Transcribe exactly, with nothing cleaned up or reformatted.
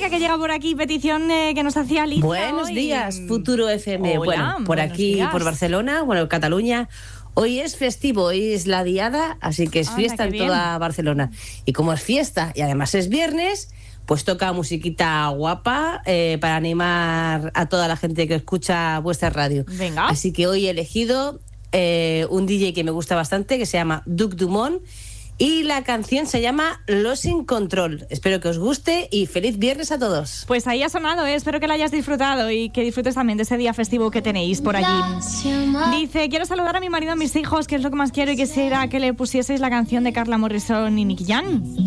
música que llega por aquí, petición eh, que nos hacía Alicia. Buenos hoy. días, Futuro F M. Hola, bueno, por aquí, días. por Barcelona, bueno, Cataluña. Hoy es festivo, hoy es la diada, así que es Anda, fiesta qué en bien. toda Barcelona. Y como es fiesta y además es viernes, pues toca musiquita guapa eh, para animar a toda la gente que escucha vuestra radio. Venga. Así que hoy he elegido eh, un D J que me gusta bastante, que se llama Duke Dumont. Y la canción se llama Losing Control. Espero que os guste y feliz viernes a todos. Pues ahí ha sonado, ¿eh? Espero que la hayas disfrutado y que disfrutes también de ese día festivo que tenéis por allí. Dice, quiero saludar a mi marido, a mis hijos, que es lo que más quiero, y quisiera que le pusieseis la canción de Carla Morrison y Nicky Jam.